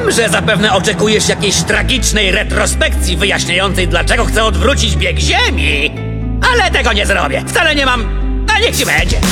Wiem, że zapewne oczekujesz jakiejś tragicznej retrospekcji wyjaśniającej, dlaczego chcę odwrócić bieg Ziemi. Ale tego nie zrobię. Wcale nie mam... A niech ci będzie.